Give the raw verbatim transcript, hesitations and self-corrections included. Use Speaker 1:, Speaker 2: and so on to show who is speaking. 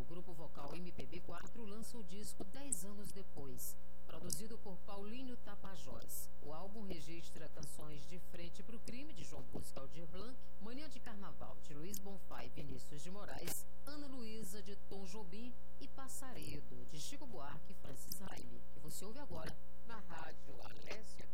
Speaker 1: grupo vocal M P B quatro lança o disco dez anos depois, produzido por Paulinho Tapajós. O álbum registra canções de Frente pro Crime, de João Bosco e Aldir Blanc, Manhã de Carnaval, de Luiz Bonfá e Vinícius de Moraes, Ana Luísa, de Tom Jobim, e Passaredo, de Chico Buarque e Francis Raime, que você ouve agora na Rádio Alessia.